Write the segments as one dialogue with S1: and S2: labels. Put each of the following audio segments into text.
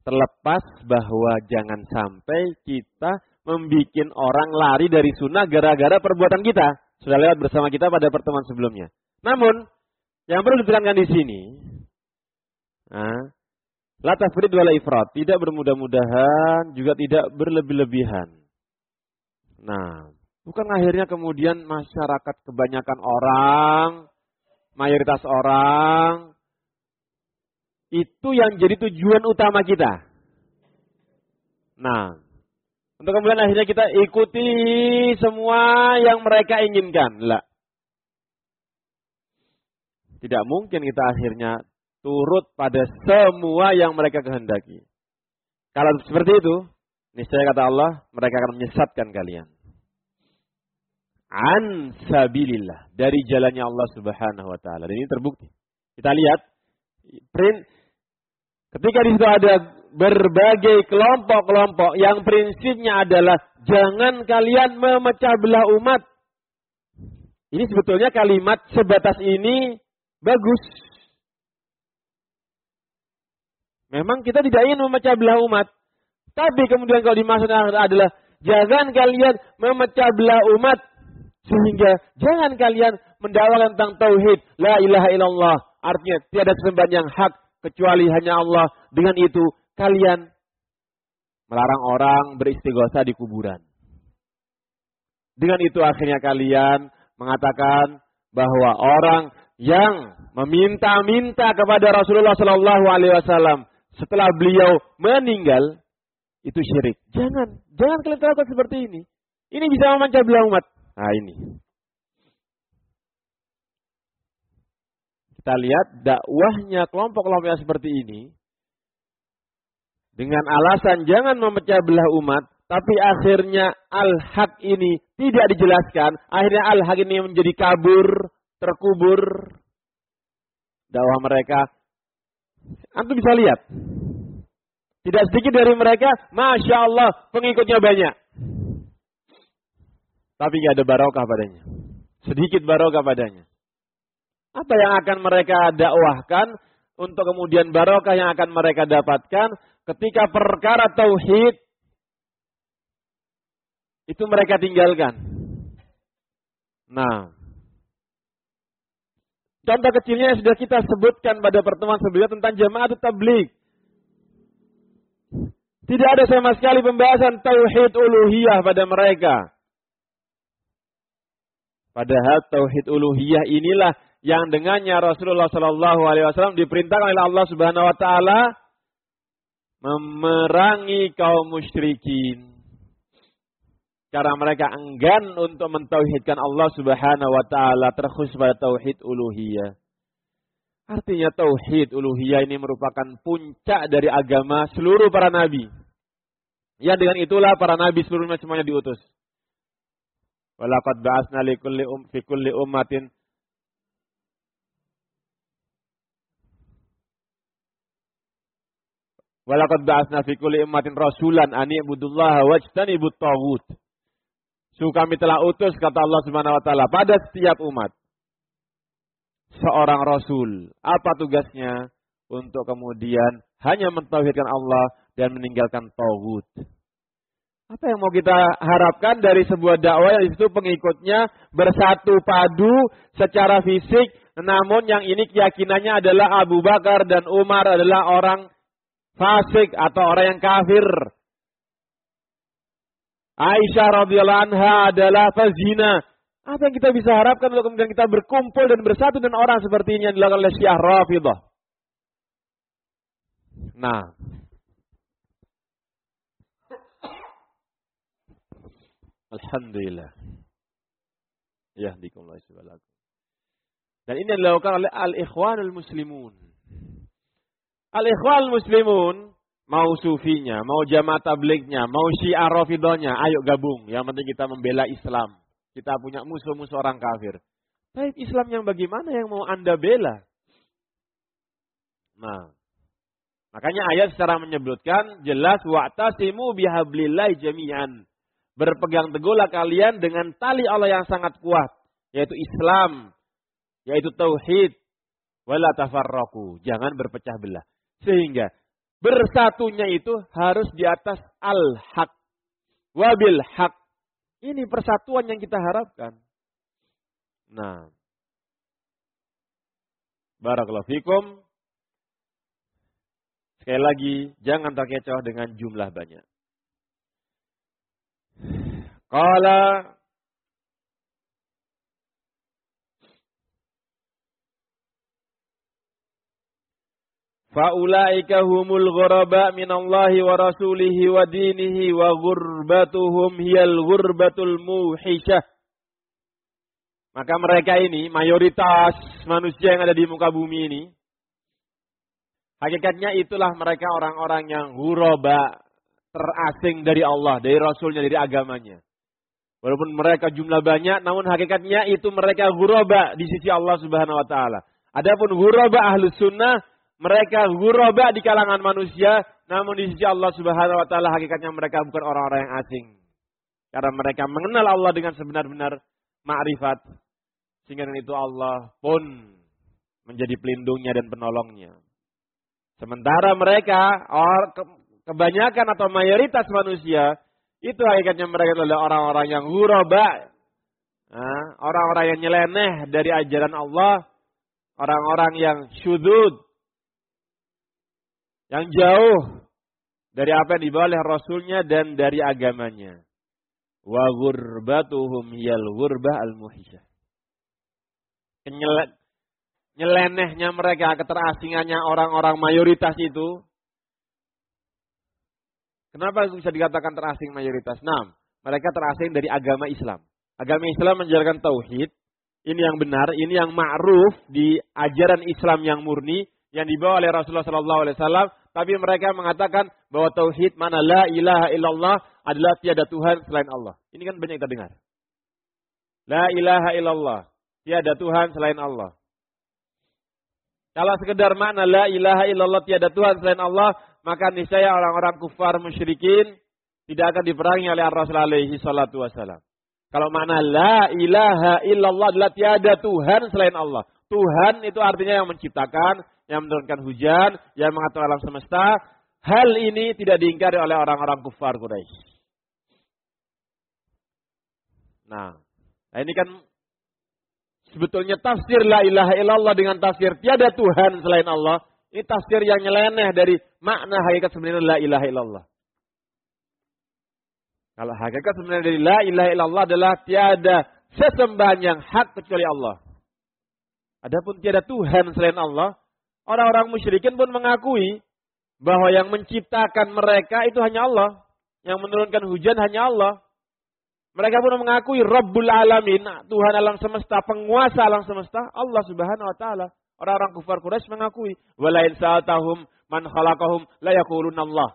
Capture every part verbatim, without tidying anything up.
S1: Terlepas bahwa jangan sampai kita membuat orang lari dari sunnah gara-gara perbuatan kita. Sudah lewat bersama kita pada pertemuan sebelumnya. Namun, yang perlu ditekankan di sini, nah, la tafrid wala ifrat, tidak bermudah-mudahan, juga tidak berlebih-lebihan. Nah, bukan akhirnya kemudian masyarakat kebanyakan orang, mayoritas orang, itu yang jadi tujuan utama kita. Nah, untuk kemudian akhirnya kita ikuti semua yang mereka inginkan. Lah. Tidak mungkin kita akhirnya turut pada semua yang mereka kehendaki. Kalau seperti itu, niscaya kata Allah, mereka akan menyesatkan kalian. An sabilillah, dari jalannya Allah Subhanahu wa taala. Dan ini terbukti. Kita lihat print ketika di situ ada berbagai kelompok-kelompok yang prinsipnya adalah jangan kalian memecah belah umat. Ini sebetulnya kalimat sebatas ini bagus. Memang kita tidak ingin memecah belah umat. Tapi kemudian kalau dimaksudkan adalah jangan kalian memecah belah umat. Sehingga jangan kalian mendakwakan tentang tauhid. La ilaha illallah. Artinya tiada sembahan yang hak kecuali hanya Allah. Dengan itu kalian melarang orang beristighosa di kuburan. Dengan itu akhirnya kalian mengatakan bahwa orang yang meminta-minta kepada Rasulullah Shallallahu Alaihi Wasallam setelah beliau meninggal itu syirik. Jangan, jangan kalian lakukan seperti ini. Ini bisa memecah belah umat. Nah ini. Kita lihat dakwahnya kelompok-kelompok yang seperti ini. Dengan alasan jangan memecah belah umat. Tapi akhirnya al-haq ini tidak dijelaskan. Akhirnya al-haq ini menjadi kabur, terkubur. Dakwah mereka. Antum bisa lihat. Tidak sedikit dari mereka. Masya Allah pengikutnya banyak. Tapi tidak ada barokah padanya. Sedikit barokah padanya. Apa yang akan mereka dakwahkan untuk kemudian barokah yang akan mereka dapatkan ketika perkara tauhid itu mereka tinggalkan. Nah, contoh kecilnya yang sudah kita sebutkan pada pertemuan sebelumnya tentang Jama'atut Tabligh. Tidak ada sama sekali pembahasan tauhid uluhiyah pada mereka. Padahal tauhid uluhiyah inilah yang dengannya Rasulullah Shallallahu Alaihi Wasallam diperintahkan oleh Allah Subhanahu Wa Taala memerangi kaum musyrikin karena mereka enggan untuk mentauhidkan Allah Subhanahu Wa Taala terkhusus pada tauhid uluhiyah. Artinya tauhid uluhiyah ini merupakan puncak dari agama seluruh para nabi. Ya dengan itulah para nabi seluruhnya semuanya diutus. Walaqad ba'atsna li kulli um fi kulli ummatin Walaqad ba'atsna fi kulli ummatin rasulan an i'budullaha wajtanibut taghut. Sungguh kami telah utus kata Allah Subhanahu wa taala pada setiap umat seorang rasul. Apa tugasnya? Untuk kemudian hanya mentauhidkan Allah dan meninggalkan taghut. Apa yang mau kita harapkan dari sebuah dakwah yang itu pengikutnya bersatu padu secara fisik, namun yang ini keyakinannya adalah Abu Bakar dan Umar adalah orang fasik atau orang yang kafir. Aisyah radhiyallahu anha adalah pezina. Apa yang kita bisa harapkan untuk kemudian kita berkumpul dan bersatu dengan orang seperti ini yang dilakukan oleh Syiah Rafidhah? Nah, alhamdulillah. Yahdikumullah subhanahu. Dan ini dilakukan oleh al-ikhwanul muslimun. Al-ikhwanul muslimun, mau sufinya, mau jamaah tablighnya, mau syiah rafidhahnya, ayo gabung. Yang penting kita membela Islam. Kita punya musuh-musuh orang kafir. Tapi Islam yang bagaimana yang mau Anda bela? Nah, makanya ayat secara menyebutkan jelas wa'tasimu bihablillahi jami'an. Berpegang teguhlah kalian dengan tali Allah yang sangat kuat, yaitu Islam, yaitu tauhid. Wala tafarraqu, jangan berpecah belah. Sehingga bersatunya itu harus di atas al-haq. Wabil haq. Ini persatuan yang kita harapkan. Nah. Barakallahu fikum. Sekali lagi, jangan terkecoh dengan jumlah banyak. Qala Fa'ulaika humul ghuraba minallahi wa rasulihi wa dinihi wa ghurbatuhum hiyal ghurbatul muhisyah. Maka mereka ini, mayoritas manusia yang ada di muka bumi ini, hakikatnya itulah mereka orang-orang yang ghuraba, terasing dari Allah, dari Rasulnya, dari agamanya. Walaupun mereka jumlah banyak, namun hakikatnya itu mereka ghuraba di sisi Allah Subhanahu wa taala. Adapun ghuraba ahlus sunnah, mereka ghuraba di kalangan manusia, namun di sisi Allah Subhanahu wa taala hakikatnya mereka bukan orang-orang yang asing. Karena mereka mengenal Allah dengan sebenar-benar ma'rifat. Sehingga dengan itu Allah pun menjadi pelindungnya dan penolongnya. Sementara mereka, kebanyakan atau mayoritas manusia, itu hakikatnya mereka adalah orang-orang yang ghuraba. Orang-orang yang nyeleneh dari ajaran Allah. Orang-orang yang syudzud. Yang jauh dari apa yang dibawa oleh Rasulnya dan dari agamanya. Wa ghurbatuhum hiyal ghurbah al-muhisyah. Nyelenehnya mereka, keterasingannya orang-orang mayoritas itu. Kenapa bisa dikatakan terasing mayoritas? Nah, mereka terasing dari agama Islam. Agama Islam menjalankan tauhid. Ini yang benar, ini yang ma'ruf di ajaran Islam yang murni yang dibawa oleh Rasulullah sallallahu alaihi wasallam, tapi mereka mengatakan bahwa tauhid mana la ilaha illallah adalah tiada Tuhan selain Allah. Ini kan banyak kita dengar. La ilaha illallah, tiada Tuhan selain Allah. Kalau sekedar makna la ilaha illallah tiada Tuhan selain Allah, maka niscaya orang-orang kufar musyrikin tidak akan diperangi oleh Rasul alaihi salatu wasallam. Kalau makna la ilaha illallah adalah tiada Tuhan selain Allah. Tuhan itu artinya yang menciptakan, yang menurunkan hujan, yang mengatur alam semesta. Hal ini tidak diingkari oleh orang-orang kufar Quraisy. Nah, nah ini kan sebetulnya tafsir la ilaha illallah dengan tafsir tiada Tuhan selain Allah. Ini tafsir yang nyeleneh dari makna hakikat sebenarnya la ilaha illallah. Kalau hakikat sebenarnya dari la ilaha illallah adalah tiada sesembahan yang hak kecuali Allah. Adapun tiada Tuhan selain Allah, orang-orang musyrikin pun mengakui bahwa yang menciptakan mereka itu hanya Allah. Yang menurunkan hujan hanya Allah. Mereka pun mengakui Rabbul Alamin, Tuhan alam semesta, penguasa alam semesta, Allah Subhanahu wa taala. Orang-orang kufar Quraisy mengakui, walain sa'atahum man khalaqahum la yaquluna Allah.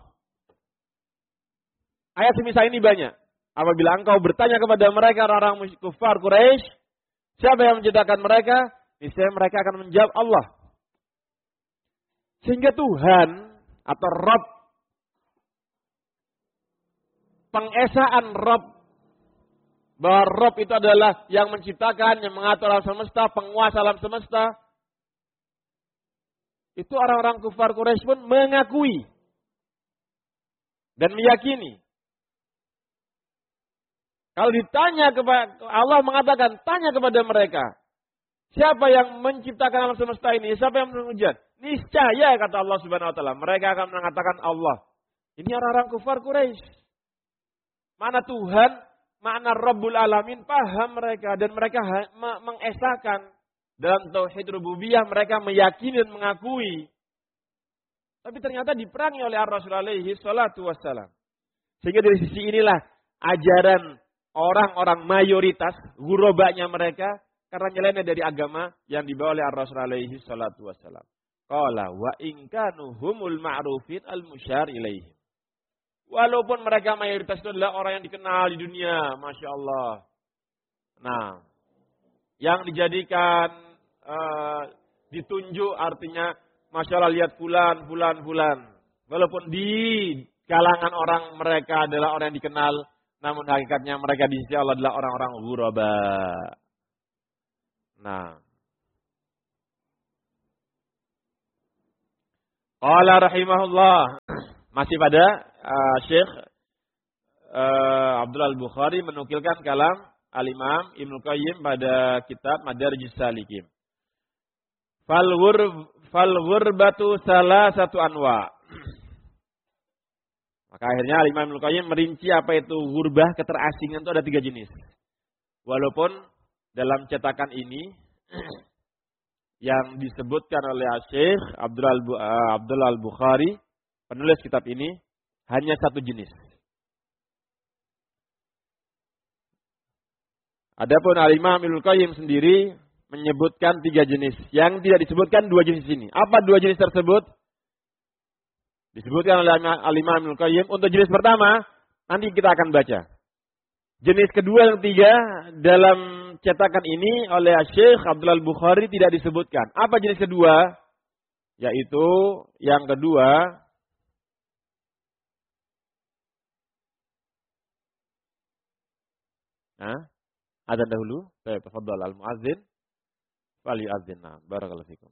S1: Ayat semisal ini banyak. Apabila engkau bertanya kepada mereka orang-orang kufar Quraisy, siapa yang menciptakan mereka? Niscaya mereka akan menjawab Allah. Sehingga Tuhan atau Rabb, pengesaan Rabb, bahwa Rabb itu adalah yang menciptakan, yang mengatur alam semesta, penguasa alam semesta. Itu orang-orang kufar Quraisy pun mengakui dan meyakini. Kalau ditanya kepada Allah mengatakan, tanya kepada mereka, siapa yang menciptakan alam semesta ini? Siapa yang menurunkan hujan? Niscaya kata Allah Subhanahu wa taala, mereka akan mengatakan Allah. Ini orang-orang kufar Quraisy. Mana Tuhan, makna Rabbul Alamin, paham mereka dan mereka mengesahkan dalam tauhid rububiyah, mereka meyakini dan mengakui. Tapi ternyata diperangi oleh Rasul alaihi salatu wassalam. Sehingga dari sisi inilah ajaran orang-orang mayoritas, gurobanya mereka, karena nyeleneh dari agama yang dibawa oleh Rasul alaihi salatu wassalam. Qala wa in kanu humul ma'rufin al-musyar ilaihim. Walaupun mereka mayoritas itu adalah orang yang dikenal di dunia, Masya Allah. Nah, yang dijadikan, uh, ditunjuk artinya, Masya Allah lihat fulan, fulan, fulan. Walaupun di kalangan orang mereka adalah orang yang dikenal, namun hakikatnya mereka di sisi Allah adalah orang-orang ghuraba. Nah, Qala rahimahullah. Masih pada uh, Syekh uh, Abdul Al-Bukhari menukilkan kalam Al-Imam Ibnu Qayyim pada kitab Madarijus Salikin. Fal ghurb fal ghurbatu salasatu anwa. Maka akhirnya Al-Imam Ibnu Qayyim merinci apa itu ghurbah, keterasingan itu ada tiga jenis. Walaupun dalam cetakan ini yang disebutkan oleh Syekh Abdul Al-Bukhari, penulis kitab ini, hanya satu jenis. Adapun Al-Imam Ibnu Qayyim sendiri menyebutkan tiga jenis. Yang tidak disebutkan dua jenis ini. Apa dua jenis tersebut? Disebutkan oleh Al-Imam Ibnu Qayyim. Untuk jenis pertama, nanti kita akan baca. Jenis kedua dan ketiga dalam cetakan ini oleh Syekh Abdul Al-Bukhari tidak disebutkan. Apa jenis kedua? Yaitu yang kedua, nah, adzan dahulu. Baik, tafadhal al-muazzin fal yu'azzin. Barakallahu fikum.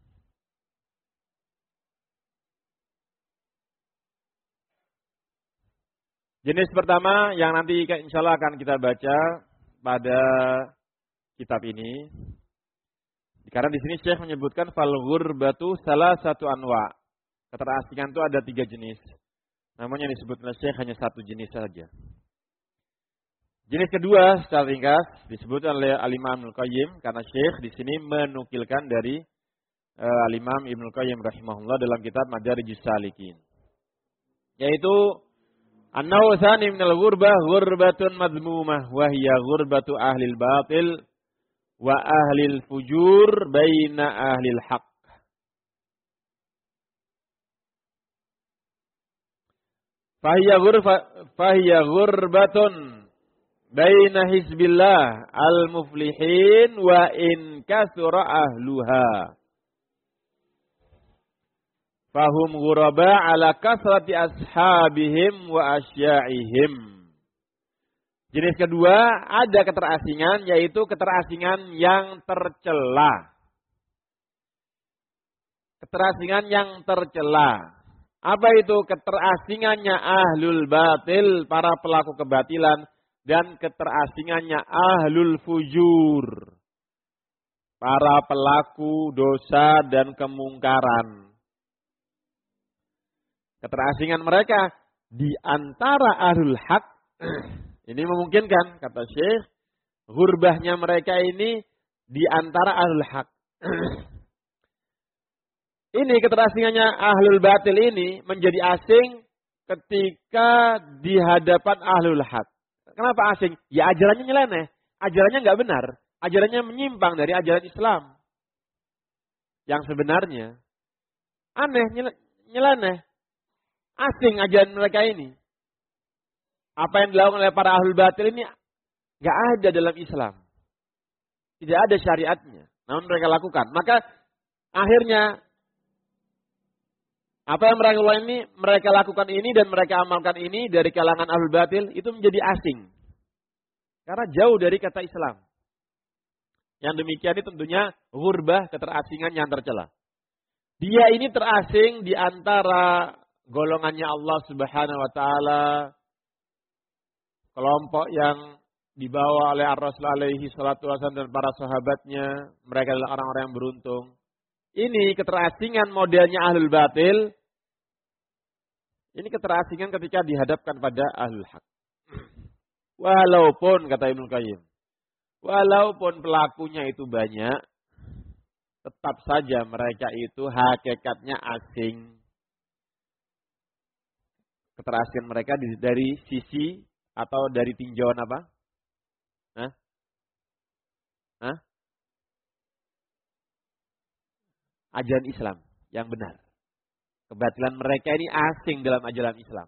S1: Jenis pertama yang nanti insyaallah akan kita baca pada kitab ini. Karena di sini Syekh menyebutkan fal ghurbatu salah satu anwa. Keterasingan itu ada tiga jenis. Namun yang disebut oleh Syekh hanya satu jenis saja. Jenis kedua secara ringkas disebutkan oleh Al-Imam Ibnu Qayyim karena Syekh di sini menukilkan dari uh, Al-Imam Ibnu Qayyim rahimahullah dalam kitab Madarijus Salikin. Yaitu An-nawu tsani minal ghurbah ghurbatun madmumah wa hiya ghurbatu ahlil batil wa ahlil fujur baina ahlil haq. Fahiya ghurfa fahiya ghurbatun baina hizbillah al-muflihin wa in kasura ahluha. Fahum ghuraba ala kasrati ashabihim wa asya'ihim. Jenis kedua, ada keterasingan, yaitu keterasingan yang tercela. Keterasingan yang tercela. Apa itu? Keterasingannya ahlul batil, para pelaku kebatilan, dan keterasingannya ahlul fujur, para pelaku dosa dan kemungkaran. Keterasingan mereka di antara ahlul haq ini memungkinkan, kata Syekh, ghurbahnya mereka ini di antara ahlul haq. Ini keterasingannya ahlul batil ini menjadi asing ketika di hadapan ahlul haq. Kenapa asing? Ya ajarannya nyeleneh, ajarannya nggak benar, ajarannya menyimpang dari ajaran Islam yang sebenarnya. Aneh, nyeleneh. Asing ajaran mereka ini. Apa yang dilakukan oleh para ahlul batil ini gak ada dalam Islam. Tidak ada syariatnya. Namun mereka lakukan. Maka akhirnya apa yang mereka lakukan ini, mereka lakukan ini dan mereka amalkan ini dari kalangan ahlul batil itu menjadi asing. Karena jauh dari kata Islam. Yang demikian ini tentunya ghurbah, keterasingan yang tercela. Dia ini terasing di antara golongannya Allah Subhanahu wa taala, kelompok yang dibawa oleh Ar-Rasul alaihi salatu wasallam dan para sahabatnya, mereka adalah orang-orang yang beruntung. Ini keterasingan modelnya ahlul batil. Ini keterasingan ketika dihadapkan pada ahlul haq. Walaupun, kata Ibnu Qayyim, walaupun pelakunya itu banyak, tetap saja mereka itu hakikatnya asing. Keterasingan mereka dari sisi atau dari tinjauan apa? Hah? Hah? Ajaran Islam yang benar. Kebatilan mereka ini asing dalam ajaran Islam.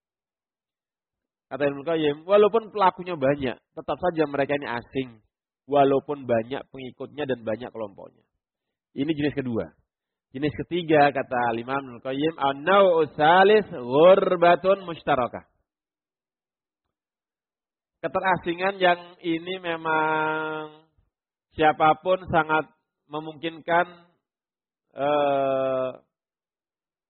S1: Kata Ibnu Qayyim, walaupun pelakunya banyak, tetap saja mereka ini asing. Walaupun banyak pengikutnya dan banyak kelompoknya. Ini jenis kedua. Jenis ketiga, kata Imam Ibnu Qayyim, an-naw'u tsalits ghurbatun mushtarakah. Keterasingan yang ini memang siapapun sangat memungkinkan eh,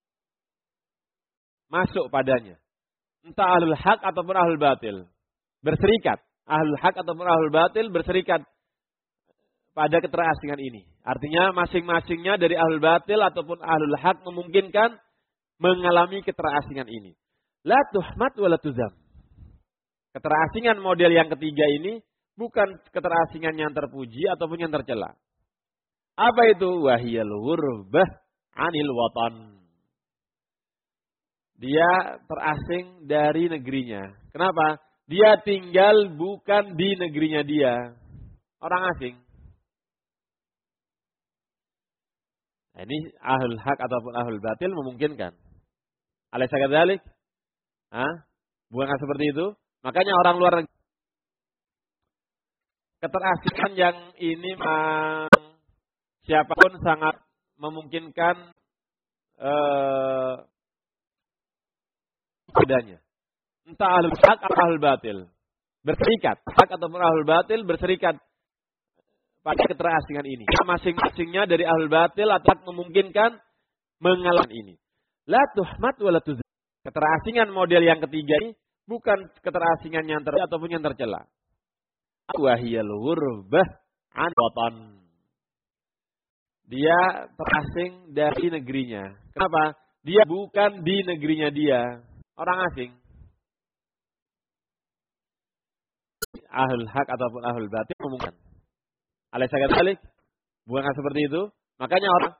S1: masuk padanya. Entah ahlul haq ataupun ahlul batil. Berserikat. Ahlul haq ataupun ahlul batil berserikat pada keterasingan ini. Artinya masing-masingnya dari ahlul batil ataupun ahlul haq memungkinkan mengalami keterasingan ini. La tuhmat wa la tuzam. Keterasingan model yang ketiga ini bukan keterasingan yang terpuji ataupun yang tercela. Apa itu? Wahiyal ghurbah anil watan. Dia terasing dari negerinya. Kenapa? Dia tinggal bukan di negerinya dia. Orang asing. Nah, ini ahlul haq ataupun ahlul batil memungkinkan. Alaysa kadzalik? Hah? Bukankah seperti itu? Makanya orang luar negeri. Keterasingan yang ini memang siapapun sangat memungkinkan eh, padanya. Entah ahlul haq atau ahlul batil. Berserikat. Hak ataupun ahlul batil berserikat pada keterasingan ini. Masing-masingnya dari ahlul batil atau memungkinkan mengalami ini. La tuhmat wa la tuzam. Keterasingan model yang ketiga ini bukan keterasingan yang ter ataupun yang tercela. Wahiyal ghurbah an watan. Dia terasing dari negerinya. Kenapa? Dia bukan di negerinya dia. Orang asing. Ahlul haq ataupun ahlul batil memungkinkan. Alaysa kadzalik? Bukankah seperti itu? Makanya orang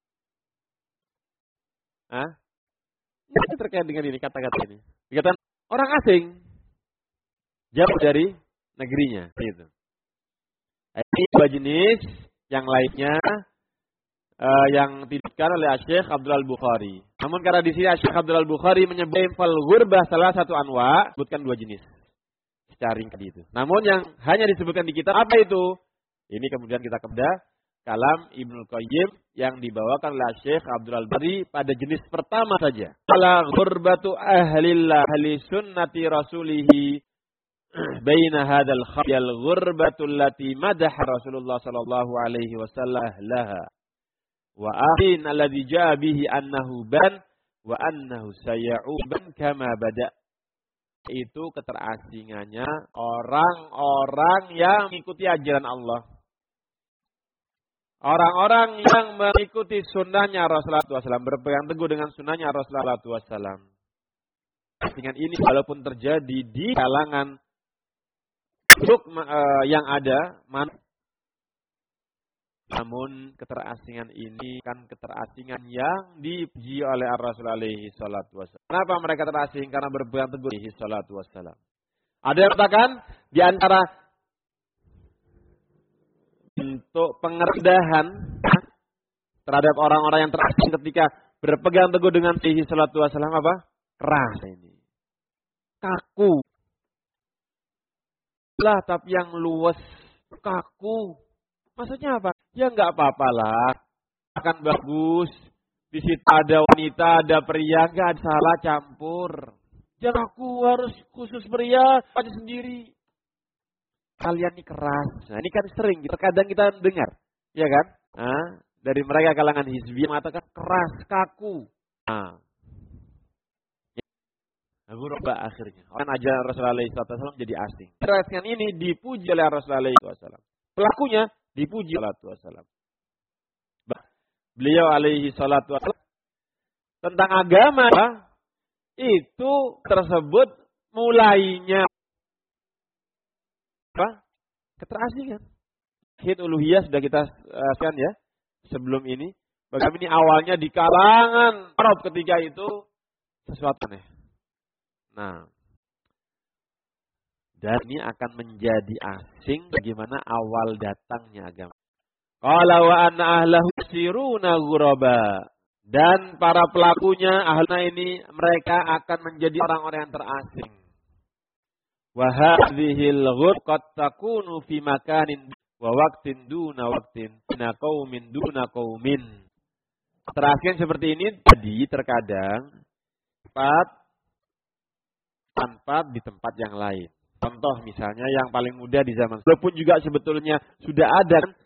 S1: Hah? Ini terkait dengan ini kata-kata ini. Dikatakan orang asing jauh dari negerinya, gitu. Ini dua jenis, yang lainnya uh, yang dititipkan oleh Syekh Abdul Al-Bukhari. Namun karena di sini Syekh Abdul Al-Bukhari menyebutkan fal ghurbah salah satu anwa, sebutkan dua jenis. Secara ringkas itu. Namun yang hanya disebutkan di kitab apa itu? Ini kemudian kita kepada kalam Ibnul Qayyim yang dibawakan oleh Syekh Abdul Al-Bukhari pada jenis pertama saja. Ala ghurbatu ahlillah ahli sunnati rasulihi baina hadzal khayyal ghurbatu allati madaha Rasulullah sallallahu alaihi wasallam laha wa akhin alladhi jaa bihi annahu ban wa annahu sayauban kama bada. Itu keterasingannya orang-orang yang mengikuti ajaran Allah. Orang-orang yang mengikuti sunnahnya Rasulullah shallallahu alaihi wasallam, berpegang teguh dengan sunnahnya Rasulullah shallallahu alaihi wasallam. Keterasingan ini walaupun terjadi di kalangan grup uh, yang ada, man, namun keterasingan ini kan keterasingan yang dipuji oleh Rasulullah shallallahu alaihi wasallam. Kenapa mereka terasing? Karena berpegang teguh shallallahu alaihi wasallam. Ada yang katakan di antara bentuk pengerendahan terhadap orang-orang yang terasing ketika berpegang teguh dengan Nabi sallallahu alaihi wasallam apa? Keras ini. Kaku. Lah tapi yang luwes, kaku. Maksudnya apa? Ya enggak apa-apalah. Akan bagus. Di situ ada wanita, ada pria, enggak ada salah campur. Jangan aku harus khusus pria, aja sendiri. Kalian ini keras. Nah, ini kan sering, terkadang kita dengar, ya kan? Nah, dari mereka kalangan hizbi mengatakan keras, kaku. Nah, ya. Gurba akhirnya. Orang ajaran Rasulullah shallallahu alaihi wasallam jadi asing. Keterasingan ini dipuji oleh Rasulullah shallallahu alaihi wasallam. Pelakunya dipuji oleh Rasulullah shallallahu alaihi wasallam. Beliau alaihi salatu wasallam tentang agama itu tersebut mulainya apa? Keterasingan. Tauhid uluhiyah sudah kita sekan uh, ya sebelum ini. Bagaimana ini awalnya di kalangan Arab ketika itu sesuatu aneh. Nah, dan ini akan menjadi asing bagaimana awal datangnya agama. Qala wa anna ahlahu siruna ghuraba. Dan para pelakunya ahlna ini mereka akan menjadi orang-orang yang terasing. Wa hadhil ghurb qad takunu fi makanin wa waqtin duna waqtin na qaumin duna qaumin. Terasing seperti ini tadi terkadang tempat tanpa di tempat yang lain. Contoh misalnya yang paling mudah di zaman walaupun juga sebetulnya sudah ada